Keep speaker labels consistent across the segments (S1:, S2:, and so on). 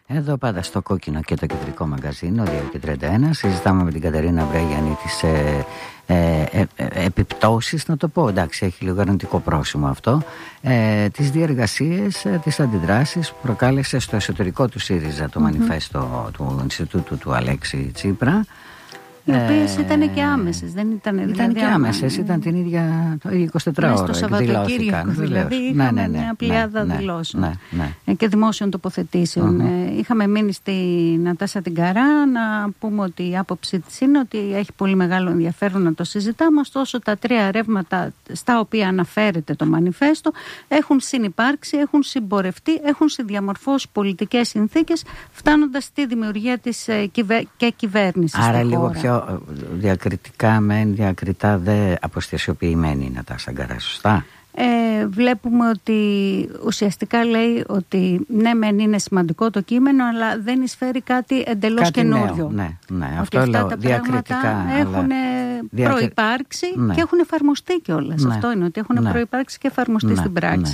S1: Εδώ πάντα στο Κόκκινο και το Κεντρικό Μαγκαζίνο 2:31 συζητάμε με την Κατερίνα Βρέγιανη τις επιπτώσεις, να το πω, εντάξει, έχει λίγο αρνητικό πρόσημο αυτό, τις διεργασίες, τις αντιδράσεις που προκάλεσε στο εσωτερικό του ΣΥΡΙΖΑ το μανιφέστο του Ινστιτούτου του Αλέξη Τσίπρα,
S2: οι οποίες ήταν και άμεσες, δεν ήταν δηλαδή.
S1: Ήταν και άμεσες, ήταν την ίδια 24 ώρα.
S2: Στο Σαββατοκύριακο δηλαδή είχαμε μια πλειάδα δηλώσεων και δημόσιων τοποθετήσεων. Είχαμε μείνει στη Νατάσα την Καρά να πούμε ότι η άποψή της είναι ότι έχει πολύ μεγάλο ενδιαφέρον να το συζητάμε, ωστόσο τα τρία ρεύματα στα οποία αναφέρεται το μανιφέστο έχουν συνυπάρξει, έχουν συμπορευτεί, έχουν συνδιαμορφώσει πολιτικές συνθήκες φτάνοντας στη δημιουργία της και κυβέρνησης.
S1: Άρα λίγο πιο διακριτικά μεν, διακριτά δε αποστασιοποιημένη η Νατάσα Γκαρά, σωστά?
S2: Βλέπουμε ότι ουσιαστικά λέει ότι ναι μεν είναι σημαντικό το κείμενο, αλλά δεν εισφέρει κάτι εντελώς καινούριο.
S1: Ναι, αυτό λέω,
S2: τα
S1: διακριτικά
S2: έχουν προϋπάρξει και έχουν εφαρμοστεί κιόλας. Αυτό είναι, ότι έχουν προϋπάρξει και εφαρμοστεί στην πράξη.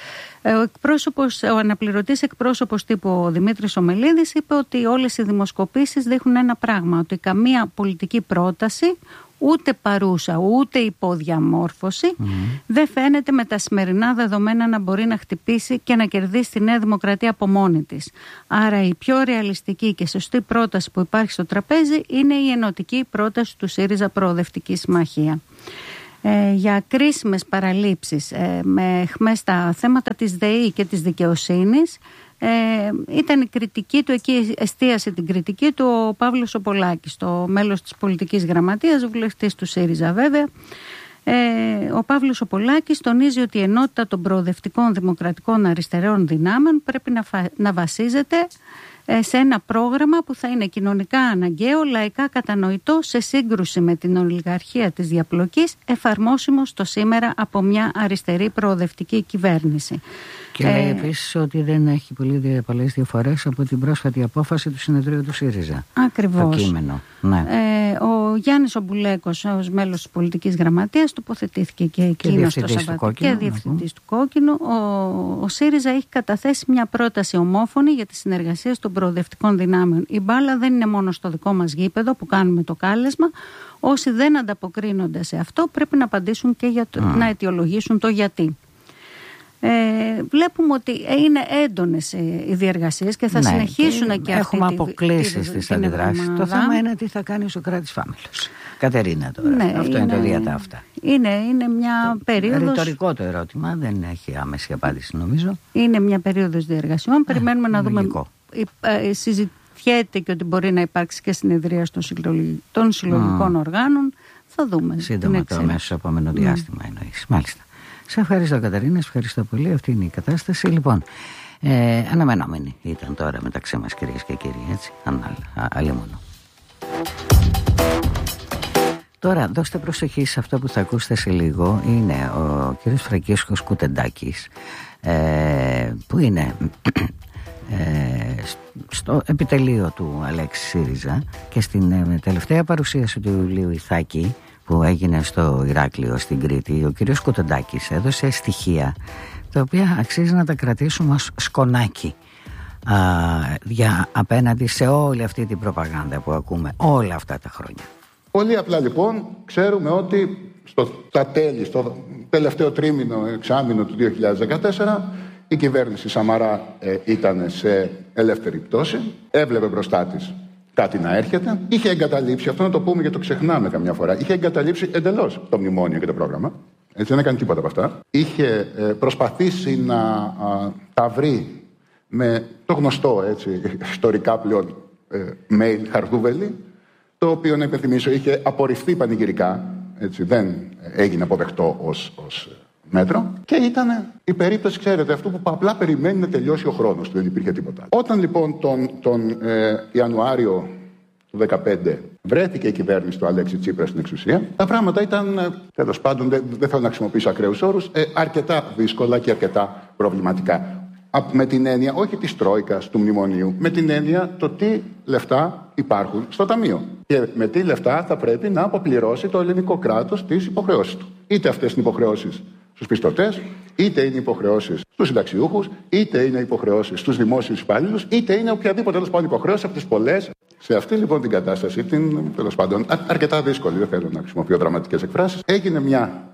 S2: Ο αναπληρωτής εκπρόσωπος τύπου ο Δημήτρης Ομελίδης είπε ότι όλες οι δημοσκοπήσεις δείχνουν ένα πράγμα, ότι καμία πολιτική πρόταση, ούτε παρούσα ούτε υποδιαμόρφωση, δεν φαίνεται με τα σημερινά δεδομένα να μπορεί να χτυπήσει και να κερδίσει τη Νέα Δημοκρατία από μόνη της. Άρα η πιο ρεαλιστική και σωστή πρόταση που υπάρχει στο τραπέζι είναι η ενωτική πρόταση του ΣΥΡΙΖΑ Προοδευτική Συμμαχία. Για κρίσιμες παραλήψεις με αιχμές στα θέματα της ΔΕΗ και της δικαιοσύνης ήταν η κριτική του, εκεί εστίασε την κριτική του ο Παύλος ο Πολάκης, το μέλος της πολιτικής γραμματείας, βουλευτής του ΣΥΡΙΖΑ βέβαια. Ο Παύλος ο Πολάκης τονίζει ότι η ενότητα των προοδευτικών δημοκρατικών αριστερών δυνάμεων πρέπει να βασίζεται σε ένα πρόγραμμα που θα είναι κοινωνικά αναγκαίο, λαϊκά κατανοητό, σε σύγκρουση με την ολιγαρχία της διαπλοκής, εφαρμόσιμο στο σήμερα από μια αριστερή προοδευτική κυβέρνηση.
S1: Και λέει επίσης ότι δεν έχει πολλές διαφορές από την πρόσφατη απόφαση του συνεδρίου του ΣΥΡΙΖΑ.
S2: Ακριβώς.
S1: Το κείμενο. Ναι.
S2: Ο Γιάννης ο Μπουλέκος ως μέλος της πολιτικής γραμματείας τοποθετήθηκε και εκείνος το Σαββατοκύριακο και διευθυντής του Κόκκινου. Ο ΣΥΡΙΖΑ έχει καταθέσει μια πρόταση ομόφωνη για τις συνεργασίες των προοδευτικών δυνάμεων. Η μπάλα δεν είναι μόνο στο δικό μας γήπεδο που κάνουμε το κάλεσμα. Όσοι δεν ανταποκρίνονται σε αυτό πρέπει να απαντήσουν και να αιτιολογήσουν το γιατί. Βλέπουμε ότι είναι έντονες οι διεργασίες και θα συνεχίσουν και
S1: έχουμε αποκλείσει στις αντιδράσεις. Το θέμα είναι τι θα κάνει ο Σωκράτης Φάμελος. Κατερίνα τώρα, αυτό είναι το διατάφτα.
S2: Είναι μια περίοδος.
S1: Ρητορικό το ερώτημα, δεν έχει άμεση απάντηση νομίζω.
S2: Είναι μια περίοδος διεργασιών, περιμένουμε να δούμε. Συζητιέται και ότι μπορεί να υπάρξει και συνεδρία των συλλογικών οργάνων. Θα δούμε.
S1: Σύντομα το αμέσως επόμενο διάστημα εννοείς. Μάλιστα. Σε ευχαριστώ Κατερίνα, σε ευχαριστώ πολύ. Αυτή είναι η κατάσταση. Λοιπόν, αναμενόμενη ήταν τώρα μεταξύ μας κυρίες και κύριοι, έτσι, αλλήμωνο. Τώρα δώστε προσοχή σε αυτό που θα ακούσετε σε λίγο. Είναι ο κύριος Φραγκίσκος Κουτεντάκης, που είναι στο επιτελείο του Αλέξη ΣΥΡΙΖΑ και στην τελευταία παρουσίαση του Ιουλίου Ιθάκη που έγινε στο Ηράκλειο στην Κρήτη, ο κύριος Κουτεντάκης έδωσε στοιχεία τα οποία αξίζει να τα κρατήσουμε ως σκονάκι για απέναντι σε όλη αυτή την προπαγάνδα που ακούμε όλα αυτά τα χρόνια.
S3: Πολύ απλά λοιπόν ξέρουμε ότι στο τελευταίο τρίμηνο εξάμηνο του 2014 η κυβέρνηση Σαμαρά ήταν σε ελεύθερη πτώση, έβλεπε μπροστά της κάτι να έρχεται. Είχε εγκαταλείψει, αυτό να το πούμε γιατί το ξεχνάμε καμιά φορά, είχε εγκαταλείψει εντελώς το μνημόνιο και το πρόγραμμα. Έτσι δεν έκανε τίποτα από αυτά. Είχε προσπαθήσει να τα βρει με το γνωστό έτσι, ιστορικά πλέον mail Χαρδούβελη, το οποίο να υπενθυμίσω είχε απορριφθεί πανηγυρικά, έτσι, δεν έγινε αποδεκτό ως μέτρο και ήταν η περίπτωση, ξέρετε, αυτού που απλά περιμένει να τελειώσει ο χρόνος του, δεν υπήρχε τίποτα. Όταν λοιπόν τον Ιανουάριο του 2015 βρέθηκε η κυβέρνηση του Αλέξη Τσίπρα στην εξουσία, τα πράγματα ήταν, τέλος πάντων, δεν θέλω να χρησιμοποιήσω ακραίους όρους, αρκετά δύσκολα και αρκετά προβληματικά. Με την έννοια όχι της Τρόικας, του μνημονίου, με την έννοια το τι λεφτά υπάρχουν στο ταμείο και με τι λεφτά θα πρέπει να αποπληρώσει το ελληνικό κράτος τις υποχρεώσεις του. Είτε αυτές οι υποχρεώσεις στους πιστωτές, είτε είναι υποχρεώσεις στους συνταξιούχους, είτε είναι υποχρεώσεις στους δημόσιους υπαλλήλους, είτε είναι οποιαδήποτε τέλος πάντων υποχρέωση από τις πολλές. Σε αυτή λοιπόν την κατάσταση, τέλος πάντων αρκετά δύσκολη, δεν θέλω να χρησιμοποιώ δραματικές εκφράσεις, έγινε μια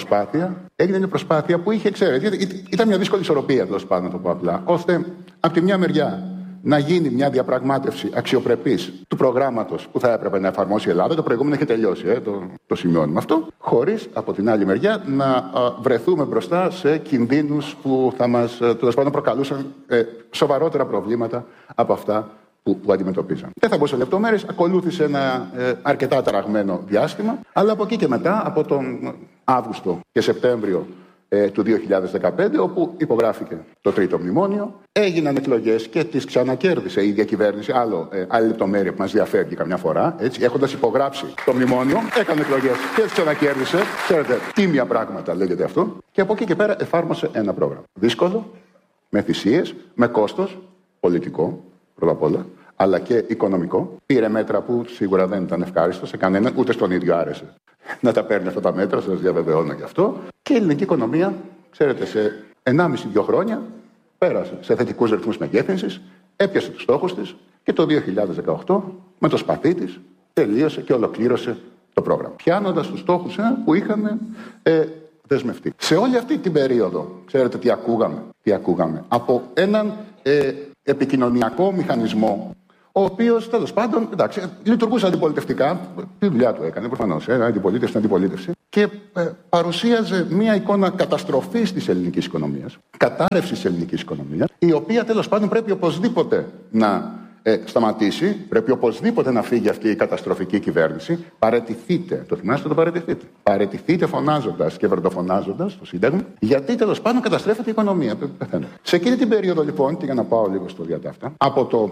S3: προσπάθεια που είχε, ξέρετε, ήταν μια δύσκολη ισορροπία, τέλος πάντων, να το πω απλά, ώστε από τη μια μεριά να γίνει μια διαπραγμάτευση αξιοπρεπής του προγράμματος που θα έπρεπε να εφαρμόσει η Ελλάδα. Το προηγούμενο έχει τελειώσει, το σημειώνουμε αυτό. Χωρίς από την άλλη μεριά να βρεθούμε μπροστά σε κινδύνους που θα μας τέλος πάντων προκαλούσαν σοβαρότερα προβλήματα από αυτά που αντιμετωπίζαν. Δεν θα μπω σε λεπτομέρειες, ακολούθησε ένα αρκετά ταραγμένο διάστημα, αλλά από εκεί και μετά, από τον Αύγουστο και Σεπτέμβριο του 2015, όπου υπογράφηκε το τρίτο μνημόνιο, έγιναν εκλογές και τις ξανακέρδισε η ίδια κυβέρνηση. Άλλη λεπτομέρεια που μας διαφέρει καμιά φορά. Έχοντας υπογράψει το μνημόνιο, έκανε εκλογές και τις ξανακέρδισε. Ξέρετε, τίμια πράγματα λέγεται αυτό. Και από εκεί και πέρα εφάρμοσε ένα πρόγραμμα. Δύσκολο, με θυσίες, με κόστος πολιτικό πρώτα απ' όλα, αλλά και οικονομικό. Πήρε μέτρα που σίγουρα δεν ήταν ευχάριστο σε κανέναν, ούτε στον ίδιο άρεσε να τα παίρνει αυτά τα μέτρα, σας διαβεβαιώνω γι' αυτό. Και η ελληνική οικονομία, ξέρετε, σε 1,5-2 χρόνια πέρασε σε θετικούς ρυθμούς μεγέθυνσης, έπιασε τους στόχους της και το 2018 με το σπαθί της τελείωσε και ολοκλήρωσε το πρόγραμμα. Πιάνοντας τους στόχους που είχαν δεσμευτεί. Σε όλη αυτή την περίοδο, ξέρετε τι ακούγαμε από έναν επικοινωνιακό μηχανισμό, ο οποίος τέλος πάντων λειτουργούσε αντιπολιτευτικά. Τη δουλειά του έκανε προφανώς, αντιπολίτευση, και παρουσίαζε μια εικόνα καταστροφής της ελληνικής οικονομίας, κατάρρευσης της ελληνικής οικονομίας, η οποία τέλος πάντων πρέπει οπωσδήποτε να σταματήσει, πρέπει οπωσδήποτε να φύγει αυτή η καταστροφική κυβέρνηση. Παραιτηθείτε, το θυμάστε, παραιτηθείτε φωνάζοντας και βροντοφωνάζοντας το Σύνταγμα, γιατί τέλος πάντων καταστρέφεται η οικονομία. Σε εκείνη την περίοδο λοιπόν, και για να πάω λίγο στο διατάφτα, από το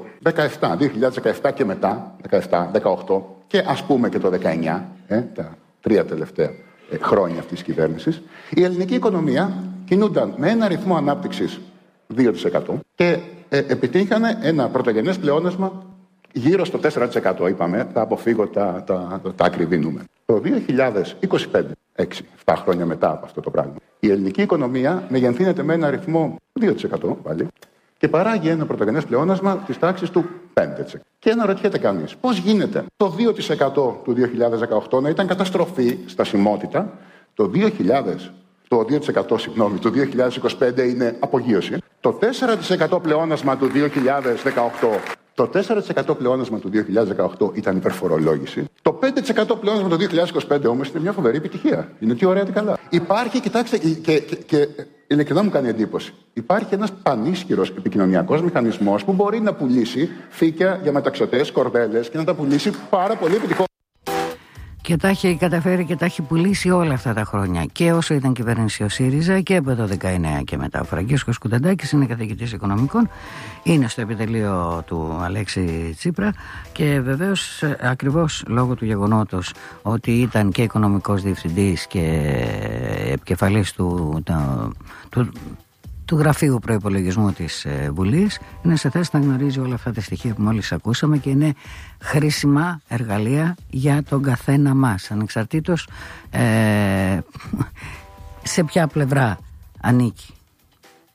S3: 2017 και μετά, 17-18 και ας πούμε και το 19, τα 3 τελευταία χρόνια αυτής της κυβέρνησης, η ελληνική οικονομία κινούνταν με ένα ρυθμό ανάπτυξης 2% και επιτύχανε ένα πρωτογενές πλεόνασμα γύρω στο 4%, είπαμε, θα αποφύγω τα ακριβή νούμερα. Το 2025, 6-7 χρόνια μετά από αυτό το πράγμα, η ελληνική οικονομία μεγενθύνεται με ένα ρυθμό 2% πάλι και παράγει ένα πρωτογενές πλεόνασμα της τάξης του 5%. Και αναρωτιέται κανείς, πώς γίνεται το 2% του 2018 να ήταν καταστροφή, στασιμότητα, το 2% του 2025 είναι απογείωση. Το 4% πλεόνασμα του 2018, το 4% πλεόνασμα του 2018 ήταν υπερφορολόγηση. Το 5% πλεόνασμα του 2025 όμως είναι μια φοβερή επιτυχία. Είναι τι ωραία, τι καλά. Υπάρχει, κοιτάξτε, και ειλικρινά μου κάνει εντύπωση. Υπάρχει ένας πανίσχυρος επικοινωνιακός μηχανισμός που μπορεί να πουλήσει φύκια για μεταξωτές, κορδέλες και να τα πουλήσει πάρα πολύ επιτυχώς.
S1: Και τα έχει καταφέρει και τα έχει πουλήσει όλα αυτά τα χρόνια. Και όσο ήταν κυβέρνηση ο ΣΥΡΙΖΑ και από το 19 και μετά. Ο Φραγκίσκος Κονταντάκης είναι καθηγητής οικονομικών, είναι στο επιτελείο του Αλέξη Τσίπρα και βεβαίως ακριβώς λόγω του γεγονότος ότι ήταν και οικονομικός διευθυντής και επικεφαλής του Γραφείου Προϋπολογισμού της Βουλής, είναι σε θέση να γνωρίζει όλα αυτά τα στοιχεία που μόλις ακούσαμε και είναι χρήσιμα εργαλεία για τον καθένα μας, ανεξαρτήτως σε ποια πλευρά ανήκει.